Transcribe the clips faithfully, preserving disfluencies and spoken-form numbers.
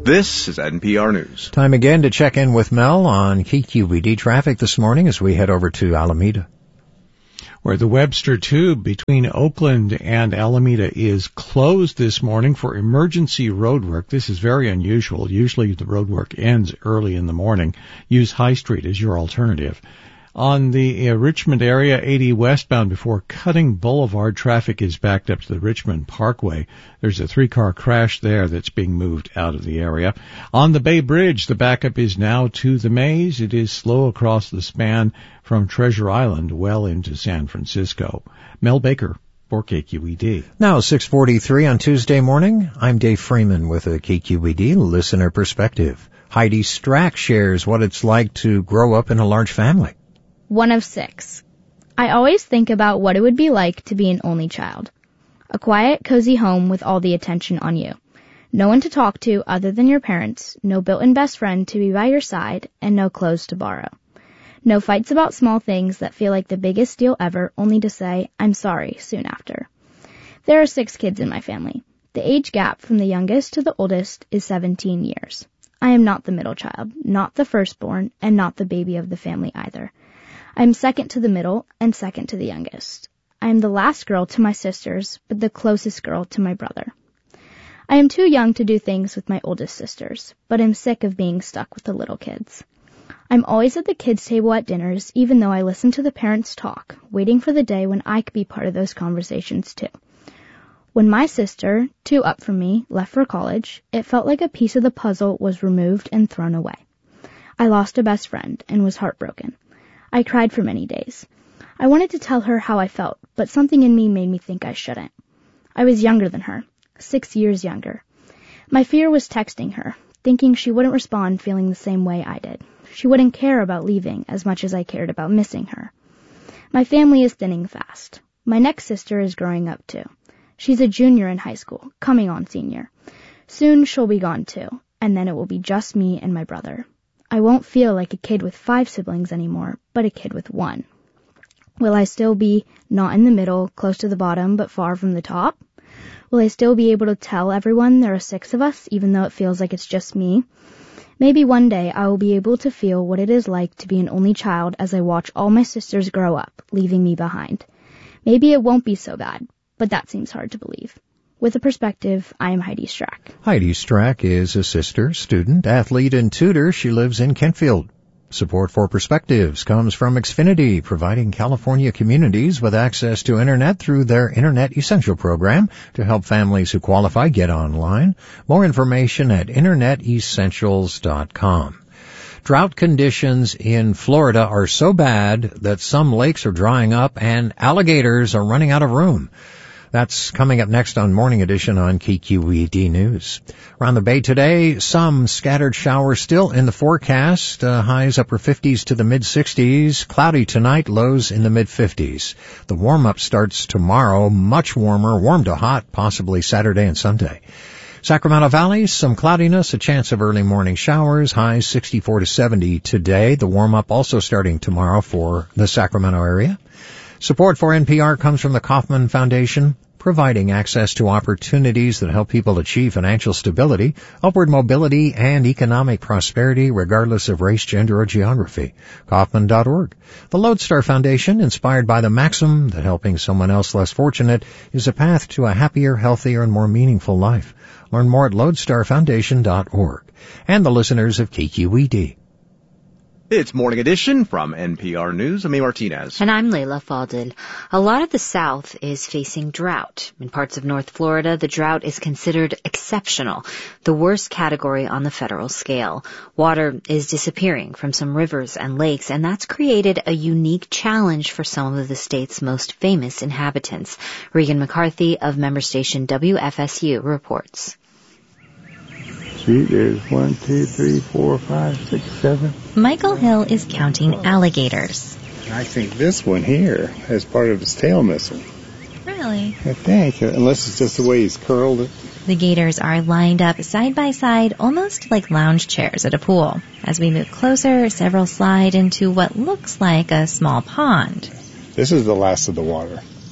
This is N P R News. Time again to check in with Mel on K Q E D traffic this morning as we head over to Alameda, where the Webster Tube between Oakland and Alameda is closed this morning for emergency road work. This is very unusual. Usually the road work ends early in the morning. Use High Street as your alternative. On the uh, Richmond area, eighty westbound before Cutting Boulevard, traffic is backed up to the Richmond Parkway. There's a three-car crash there that's being moved out of the area. On the Bay Bridge, the backup is now to the Maze. It is slow across the span from Treasure Island well into San Francisco. Mel Baker for K Q E D. Now six forty-three on Tuesday morning. I'm Dave Freeman with a K Q E D Listener Perspective. Heidi Strack shares what it's like to grow up in a large family. One of six. I always think about what it would be like to be an only child. A quiet, cozy home with all the attention on you. No one to talk to other than your parents, no built-in best friend to be by your side, and no clothes to borrow. No fights about small things that feel like the biggest deal ever, only to say, I'm sorry, soon after. There are six kids in my family. The age gap from the youngest to the oldest is seventeen years. I am not the middle child, not the firstborn, and not the baby of the family either. I am second to the middle and second to the youngest. I am the last girl to my sisters, but the closest girl to my brother. I am too young to do things with my oldest sisters, but am sick of being stuck with the little kids. I'm always at the kids' table at dinners, even though I listen to the parents talk, waiting for the day when I could be part of those conversations too. When my sister, two up from me, left for college, it felt like a piece of the puzzle was removed and thrown away. I lost a best friend and was heartbroken. I cried for many days. I wanted to tell her how I felt, but something in me made me think I shouldn't. I was younger than her, six years younger. My fear was texting her, thinking she wouldn't respond feeling the same way I did. She wouldn't care about leaving as much as I cared about missing her. My family is thinning fast. My next sister is growing up too. She's a junior in high school, coming on senior. Soon she'll be gone too, and then it will be just me and my brother. I won't feel like a kid with five siblings anymore, but a kid with one. Will I still be not in the middle, close to the bottom, but far from the top? Will I still be able to tell everyone there are six of us, even though it feels like it's just me? Maybe one day I will be able to feel what it is like to be an only child as I watch all my sisters grow up, leaving me behind. Maybe it won't be so bad, but that seems hard to believe. With a perspective, I am Heidi Strack. Heidi Strack is a sister, student, athlete, and tutor. She lives in Kentfield. Support for Perspectives comes from Xfinity, providing California communities with access to Internet through their Internet Essential program to help families who qualify get online. More information at internet essentials dot com. Drought conditions in Florida are so bad that some lakes are drying up and alligators are running out of room. That's coming up next on Morning Edition on K Q E D News. Around the Bay today, some scattered showers still in the forecast. Uh, highs upper fifties to the mid-sixties. Cloudy tonight, lows in the mid-fifties. The warm-up starts tomorrow, much warmer, warm to hot, possibly Saturday and Sunday. Sacramento Valley, some cloudiness, a chance of early morning showers, highs sixty-four to seventy today. The warm-up also starting tomorrow for the Sacramento area. Support for N P R comes from the Kauffman Foundation, providing access to opportunities that help people achieve financial stability, upward mobility, and economic prosperity regardless of race, gender, or geography. Kauffman dot org. The Lodestar Foundation, inspired by the maxim that helping someone else less fortunate is a path to a happier, healthier, and more meaningful life. Learn more at lodestar foundation dot org. And the listeners of K Q E D. It's Morning Edition from N P R News. I'm A. Martinez. And I'm Layla Faldil. A lot of the South is facing drought. In parts of North Florida, the drought is considered exceptional, the worst category on the federal scale. Water is disappearing from some rivers and lakes, and that's created a unique challenge for some of the state's most famous inhabitants. Regan McCarthy of member station W F S U reports. See, there's one, two, three, four, five, six, seven. Michael Hill is counting alligators. I think this one here has part of his tail missing. Really? I think, unless it's just the way he's curled it. The gators are lined up side by side, almost like lounge chairs at a pool. As we move closer, several slide into what looks like a small pond. This is the last of the water.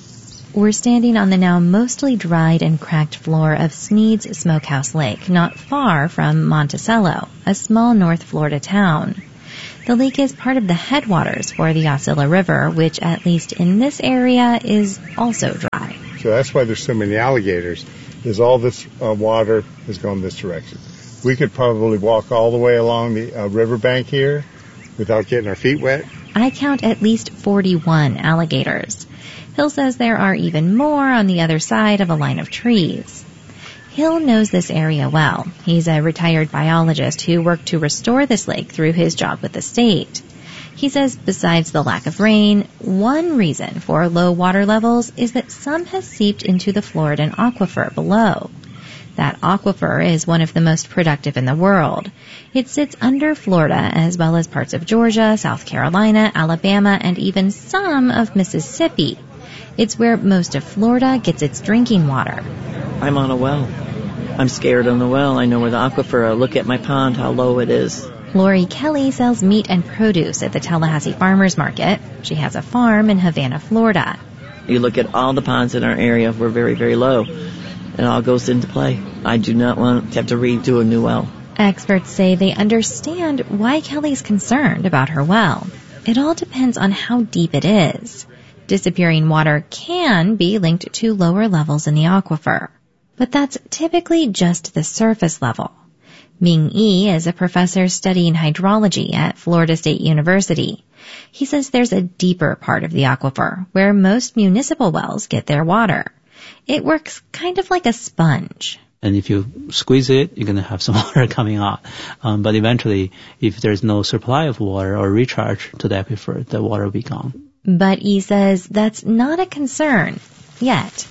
We're standing on the now mostly dried and cracked floor of Sneed's Smokehouse Lake, not far from Monticello, a small North Florida town. The lake is part of the headwaters for the Osceola River, which, at least in this area, is also dry. So that's why there's so many alligators, is all this uh, water has gone this direction. We could probably walk all the way along the uh, riverbank here without getting our feet wet. I count at least forty-one alligators. Hill says there are even more on the other side of a line of trees. Hill knows this area well. He's a retired biologist who worked to restore this lake through his job with the state. He says besides the lack of rain, one reason for low water levels is that some has seeped into the Floridan aquifer below. That aquifer is one of the most productive in the world. It sits under Florida as well as parts of Georgia, South Carolina, Alabama, and even some of Mississippi. It's where most of Florida gets its drinking water. I'm on a well. I'm scared on the well. I know where the aquifer. I look at my pond, how low it is. Lori Kelly sells meat and produce at the Tallahassee Farmers Market. She has a farm in Havana, Florida. You look at all the ponds in our area, we're very, very low. It all goes into play. I do not want to have to redo a new well. Experts say they understand why Kelly's concerned about her well. It all depends on how deep it is. Disappearing water can be linked to lower levels in the aquifer, but that's typically just the surface level. Ming Yi is a professor studying hydrology at Florida State University. He says there's a deeper part of the aquifer where most municipal wells get their water. It works kind of like a sponge. And if you squeeze it, you're going to have some water coming out. Um, but eventually, if there's no supply of water or recharge to the aquifer, the water will be gone. But he says that's not a concern yet.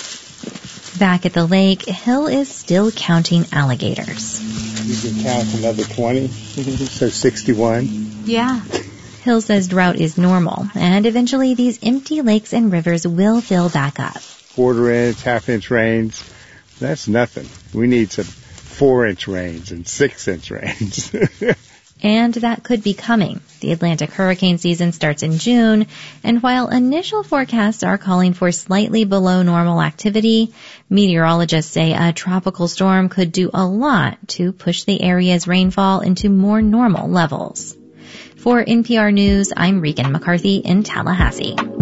Back at the lake, Hill is still counting alligators. You can count another twenty, so sixty-one. Yeah. Hill says drought is normal, and eventually these empty lakes and rivers will fill back up. Quarter inch, half inch rains, that's nothing. We need some four inch rains and six inch rains. And that could be coming. The Atlantic hurricane season starts in June, and while initial forecasts are calling for slightly below normal activity, meteorologists say a tropical storm could do a lot to push the area's rainfall into more normal levels. For N P R News, I'm Regan McCarthy in Tallahassee.